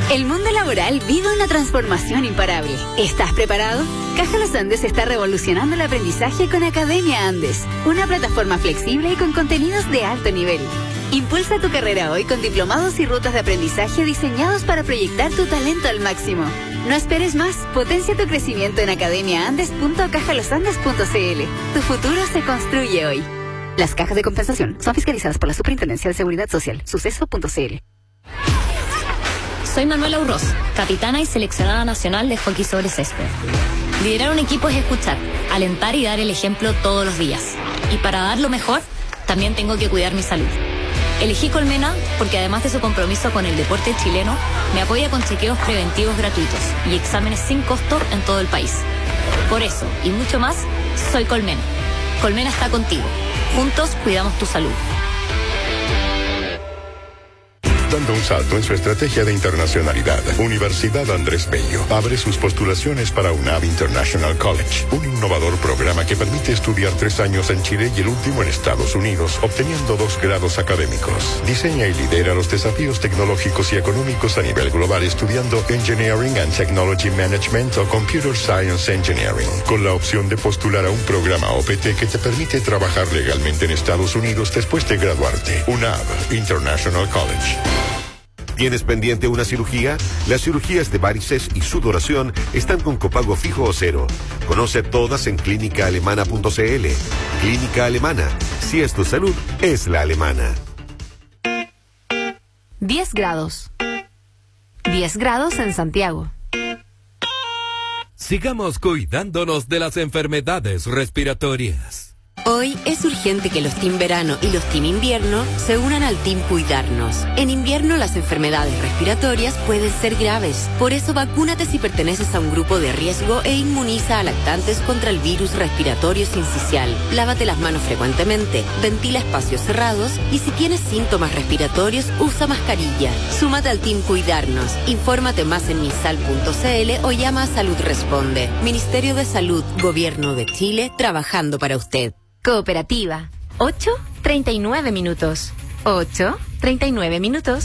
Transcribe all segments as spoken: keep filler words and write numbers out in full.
El mundo laboral vive una transformación imparable. ¿Estás preparado? Caja Los Andes está revolucionando el aprendizaje con Academia Andes, una plataforma flexible y con contenidos de alto nivel. Impulsa tu carrera hoy con diplomados y rutas de aprendizaje diseñados para proyectar tu talento al máximo. No esperes más, potencia tu crecimiento en academia andes punto caja los andes punto c l. Tu futuro se construye hoy. Las cajas de compensación son fiscalizadas por la Superintendencia de Seguridad Social, suceso punto c l. Soy Manuela Urroz, capitana y seleccionada nacional de hockey sobre césped. Liderar un equipo es escuchar, alentar y dar el ejemplo todos los días. Y para dar lo mejor, también tengo que cuidar mi salud. Elegí Colmena porque además de su compromiso con el deporte chileno, me apoya con chequeos preventivos gratuitos y exámenes sin costo en todo el país. Por eso, y mucho más, soy Colmena. Colmena está contigo. Juntos cuidamos tu salud. Dando un salto en su estrategia de internacionalidad, Universidad Andrés Bello abre sus postulaciones para UNAV International College, un innovador programa que permite estudiar tres años en Chile y el último en Estados Unidos, obteniendo dos grados académicos. Diseña y lidera los desafíos tecnológicos y económicos a nivel global estudiando Engineering and Technology Management o Computer Science Engineering, con la opción de postular a un programa O P T que te permite trabajar legalmente en Estados Unidos después de graduarte. UNAV International College. ¿Tienes pendiente una cirugía? Las cirugías de varices y sudoración están con copago fijo o cero. Conoce todas en clínica alemana punto c l. Clínica Alemana. Si es tu salud, es la alemana. diez grados. diez grados en Santiago. Sigamos cuidándonos de las enfermedades respiratorias. Hoy es urgente que los Team Verano y los Team Invierno se unan al Team Cuidarnos. En invierno las enfermedades respiratorias pueden ser graves. Por eso vacúnate si perteneces a un grupo de riesgo e inmuniza a lactantes contra el virus respiratorio sincicial. Lávate las manos frecuentemente, ventila espacios cerrados y si tienes síntomas respiratorios, usa mascarilla. Súmate al Team Cuidarnos. Infórmate más en misal punto c l o llama a Salud Responde. Ministerio de Salud, Gobierno de Chile, trabajando para usted. Cooperativa. ocho treinta y nueve minutos. ocho treinta y nueve minutos.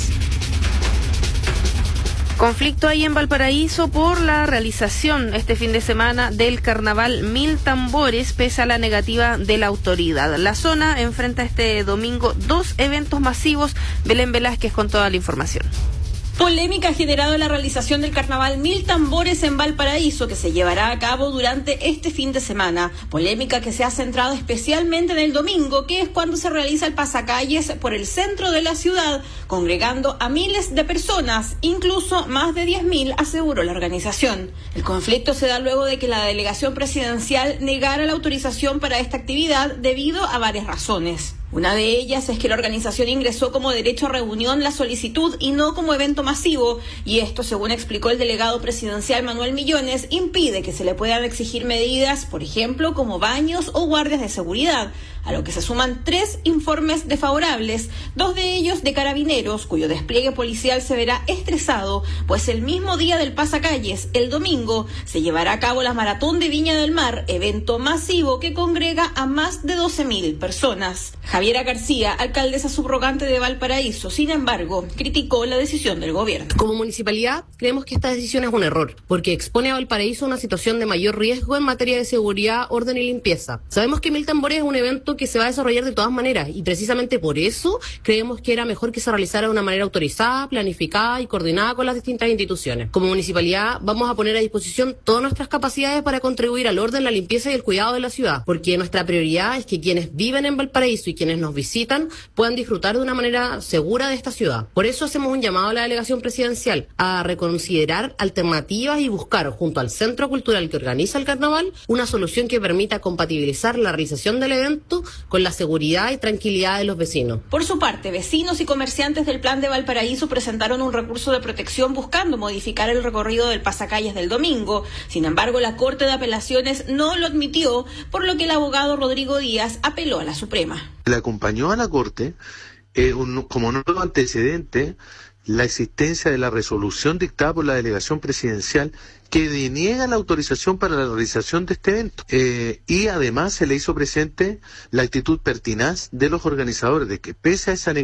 Conflicto ahí en Valparaíso por la realización este fin de semana del Carnaval Mil Tambores, pese a la negativa de la autoridad. La zona enfrenta este domingo dos eventos masivos. Belén Velázquez con toda la información. Polémica ha generado la realización del Carnaval Mil Tambores en Valparaíso, que se llevará a cabo durante este fin de semana. Polémica que se ha centrado especialmente en el domingo, que es cuando se realiza el pasacalles por el centro de la ciudad, congregando a miles de personas, incluso más de diez mil, aseguró la organización. El conflicto se da luego de que la delegación presidencial negara la autorización para esta actividad debido a varias razones. Una de ellas es que la organización ingresó como derecho a reunión la solicitud y no como evento masivo, y esto, según explicó el delegado presidencial Manuel Millones, impide que se le puedan exigir medidas, por ejemplo, como baños o guardias de seguridad, a lo que se suman tres informes desfavorables, dos de ellos de Carabineros, cuyo despliegue policial se verá estresado, pues el mismo día del pasacalles, el domingo, se llevará a cabo la Maratón de Viña del Mar, evento masivo que congrega a más de doce mil personas. Javiera García, alcaldesa subrogante de Valparaíso, sin embargo, criticó la decisión del gobierno. Como municipalidad, creemos que esta decisión es un error, porque expone a Valparaíso a una situación de mayor riesgo en materia de seguridad, orden y limpieza. Sabemos que Mil Tambores es un evento que se va a desarrollar de todas maneras, y precisamente por eso creemos que era mejor que se realizara de una manera autorizada, planificada y coordinada con las distintas instituciones. Como municipalidad, vamos a poner a disposición todas nuestras capacidades para contribuir al orden, la limpieza y el cuidado de la ciudad, porque nuestra prioridad es que quienes viven en Valparaíso y quienes nos visitan puedan disfrutar de una manera segura de esta ciudad. Por eso hacemos un llamado a la delegación presidencial a reconsiderar alternativas y buscar, junto al Centro Cultural que organiza el carnaval, una solución que permita compatibilizar la realización del evento con la seguridad y tranquilidad de los vecinos. Por su parte, vecinos y comerciantes del Plan de Valparaíso presentaron un recurso de protección buscando modificar el recorrido del pasacalles del domingo. Sin embargo, la Corte de Apelaciones no lo admitió, por lo que el abogado Rodrigo Díaz apeló a la Suprema. Le acompañó a la Corte eh, un, como nuevo antecedente la existencia de la resolución dictada por la delegación presidencial que deniega la autorización para la realización de este evento. Eh, y además se le hizo presente la actitud pertinaz de los organizadores de que pese a esa